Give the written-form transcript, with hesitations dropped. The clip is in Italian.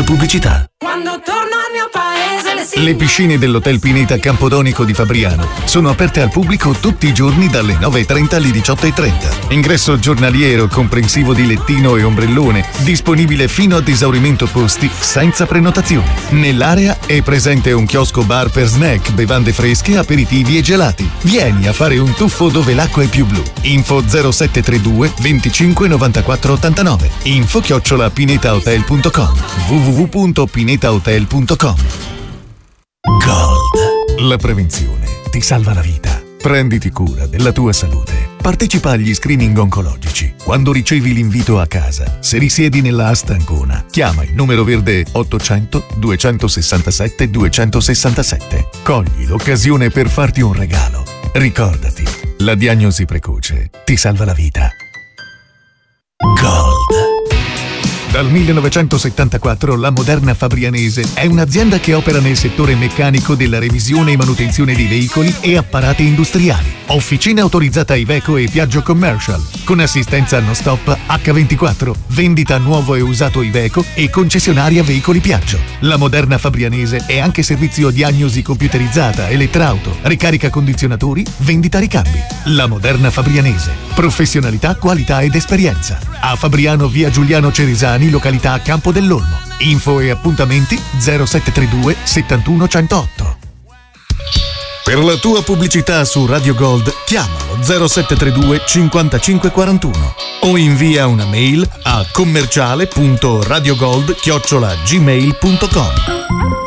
Spot pubblicità. Quando torno al mio paese Le piscine dell'Hotel Pineta Campodonico di Fabriano sono aperte al pubblico tutti i giorni dalle 9:30 alle 18:30. Ingresso giornaliero comprensivo di lettino e ombrellone, disponibile fino ad esaurimento posti senza prenotazione. Nell'area è presente un chiosco bar per snack, bevande fresche, aperitivi e gelati. Vieni a fare un tuffo dove l'acqua è più blu. Info 0732 25 94 89. info@pinetahotel.com. www.pinetahotel.com. Gold. La prevenzione ti salva la vita. Prenditi cura della tua salute. Partecipa agli screening oncologici. Quando ricevi l'invito a casa, se risiedi nella Asta Ancona, chiama il numero verde 800 267 267. Cogli l'occasione per farti un regalo. Ricordati, la diagnosi precoce ti salva la vita. Gold. Dal 1974 la Moderna Fabrianese è un'azienda che opera nel settore meccanico della revisione e manutenzione di veicoli e apparati industriali. Officina autorizzata Iveco e Piaggio Commercial, con assistenza non stop H24, vendita nuovo e usato Iveco e concessionaria veicoli Piaggio. La Moderna Fabrianese è anche servizio diagnosi computerizzata, elettrauto, ricarica condizionatori, vendita ricambi. La Moderna Fabrianese. Professionalità, qualità ed esperienza. A Fabriano, via Giuliano Cerisani, località Campo dell'Olmo. Info e appuntamenti 0732 71 108. Per la tua pubblicità su Radio Gold chiamalo 0732 55 41 o invia una mail a commerciale.radiogold@gmail.com.